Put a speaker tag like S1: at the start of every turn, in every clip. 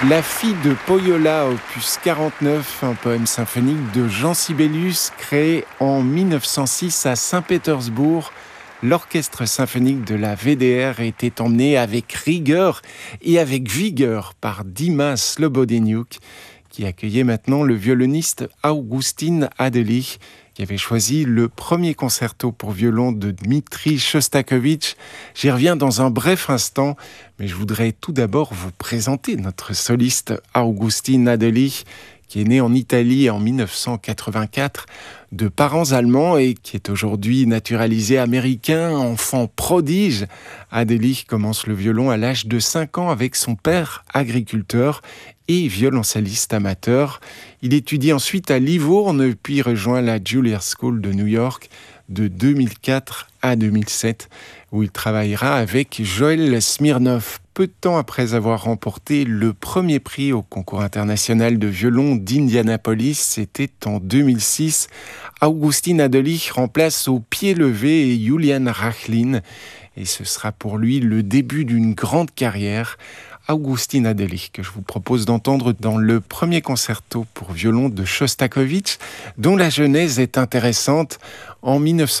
S1: La fille de Pohjola, opus 49, un poème symphonique de Jean Sibelius, créé en 1906 à Saint-Pétersbourg. L'orchestre symphonique de la VDR était emmené avec rigueur et avec vigueur par Dima Slobodeniuk, qui accueillait maintenant le violoniste Augustin Adelich, qui avait choisi le premier concerto pour violon de Dmitri Shostakovich. J'y reviens dans un bref instant, mais je voudrais tout d'abord vous présenter notre soliste Augustin Adelich, qui est né en Italie en 1984, de parents allemands et qui est aujourd'hui naturalisé américain, enfant prodige. Adelich commence le violon à l'âge de 5 ans avec son père, agriculteur et violoncelliste amateur. Il étudie ensuite à Livourne, puis rejoint la Juilliard School de New York de 2004 à 2007, où il travaillera avec Joël Smirnov. Peu de temps après avoir remporté le premier prix au concours international de violon d'Indianapolis, c'était en 2006, Augustin Adelich remplace au pied levé Julian Rachlin, et ce sera pour lui le début d'une grande carrière. Augustin Adelich, que je vous propose d'entendre dans le premier concerto pour violon de Shostakovich, dont la genèse est intéressante. En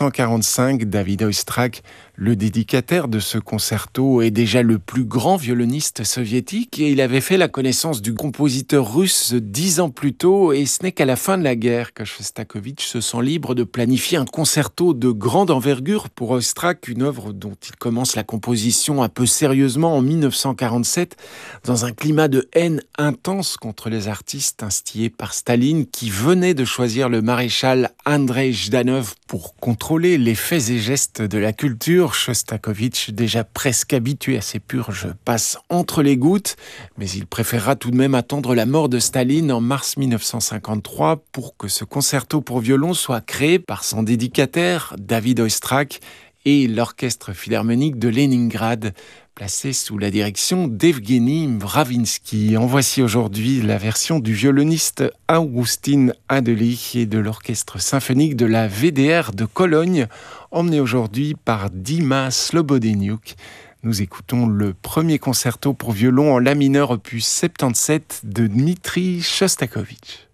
S1: 1945, David Oistrakh, le dédicataire de ce concerto, est déjà le plus grand violoniste soviétique et il avait fait la connaissance du compositeur russe 10 ans plus tôt, et ce n'est qu'à la fin de la guerre que Shostakovich se sent libre de planifier un concerto de grande envergure pour Oistrakh, une œuvre dont il commence la composition un peu sérieusement en 1947, dans un climat de haine intense contre les artistes instillés par Staline, qui venait de choisir le maréchal Andrei Zhdanov pour contrôler les faits et gestes de la culture. Shostakovich, déjà presque habitué à ces purges, passe entre les gouttes, mais il préférera tout de même attendre la mort de Staline en mars 1953 pour que ce concerto pour violon soit créé par son dédicataire, David Oistrakh, et l'orchestre philharmonique de Leningrad, placé sous la direction d'Evgeny Mravinsky. En voici aujourd'hui la version du violoniste Augustin Adelich et de l'orchestre symphonique de la VDR de Cologne, emmené aujourd'hui par Dima Slobodeniuk. Nous écoutons le premier concerto pour violon en la mineur opus 77 de Dmitri Shostakovich.